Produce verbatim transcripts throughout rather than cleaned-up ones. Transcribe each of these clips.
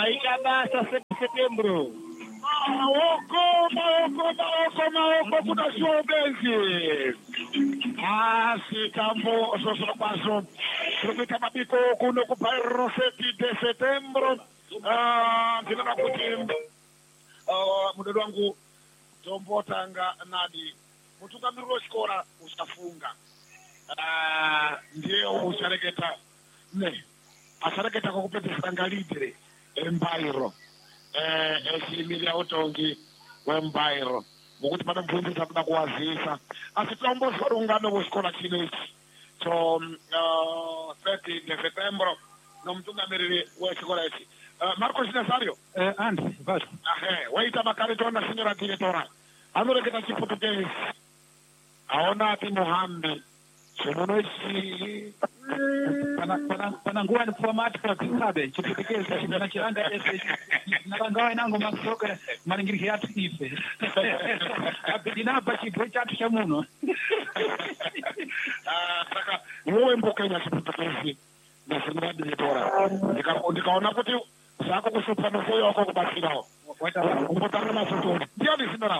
Ainda basta sete de setembro. Maoko, Maoko, Maoko, Maoko, kuna showbenzi. Asi tambo, sosoro kwaso. Tropita mabiko, kuno kupairo sete de setembro. Ah, ndinana kuti, ah, mudodo wangu, tombo tanga nadi. Mutungamiri wechikora uchafunga. Ah, ndiye uchareketa, ne, achareketa kokupedzisa ngalidire, embairo. Eh, esilimili ya utongi wembairo mukuti pana mvunzisa kuda kuwazisa asi tiombosa rungano kuchikora chino ichi so uh, thirty de setembro nomutungamiriri wechikora ichi uh, Marcos Nazario eh, Andy Vasco ahe waita makare tona signora diretora anoreketa chiportuguese aona ati Muhambi sonono ichi pana pana pana nguwa ni format kwa kisabe chipitikeza chindana chiranga ese narangawa inango masoka malingiri yatu ife abidina bachi bochatu cha muno ah saka wewe mbokenya chipitikezi na signora diretora ndikaona kuti zako kusupa nofoyo wako kubashirao umbotanga masoto ndio visinora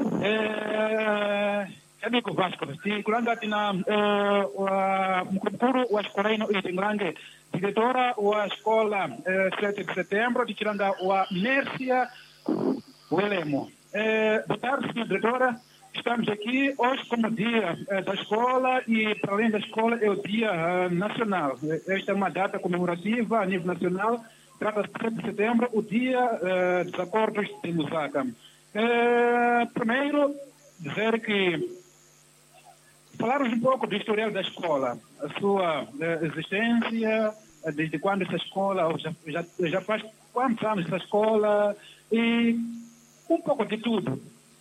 eh Amiko Vasco, si kulanga tina uh, wa mkuru wa shkola ino iti ngulange diretora wa shkola uh, sete de setembro, ticilanga wa Mércia Welemo. Uh, boa tarde, senhora diretora. Estamos aqui hoje como dia uh, da escola e, para além da escola, é o dia uh, nacional. Esta é uma data comemorativa a nível nacional. Trata-se de sete de setembro, o dia uh, dos acordos de Lusaka. Uh, primeiro, dizer que falarmos um pouco do historial da escola, a sua uh, existência, uh, desde quando essa escola, já, já, já faz quantos anos essa escola, e um pouco de tudo.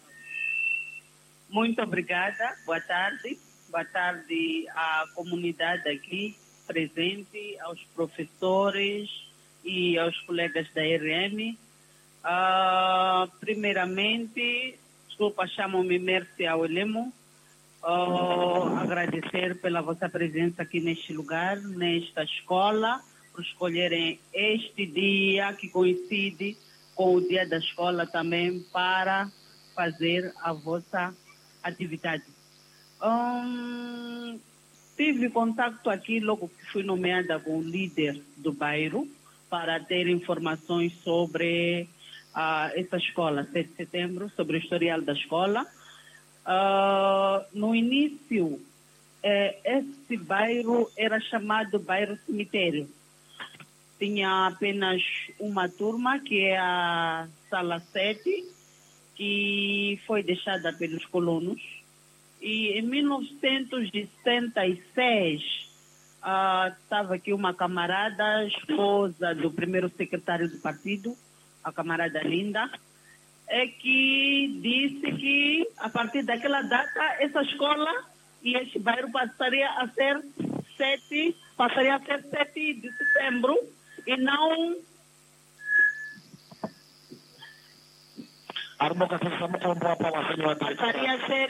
Muito obrigada, boa tarde. Boa tarde à comunidade aqui presente, aos professores e aos colegas da R M. Uh, primeiramente, desculpa, chamo-me Mércia Welemo. Uh, agradecer pela vossa presença aqui neste lugar, nesta escola, por escolherem este dia que coincide com o dia da escola também para fazer a vossa atividade. Um, tive contato aqui logo que fui nomeada com o líder do bairro para ter informações sobre uh, essa escola, sete de setembro, sobre o historial da escola. Uh, no início, eh, esse bairro era chamado bairro cemitério. Tinha apenas uma turma, que é a sala sete, que foi deixada pelos colonos. E em mil novecentos e sessenta e seis, uh, estava aqui uma camarada, esposa do primeiro secretário do partido, a camarada Linda, é que disse que, a partir daquela data, essa escola e este bairro passaria a ser sete, passaria a ser sete de setembro e não... Passaria a ser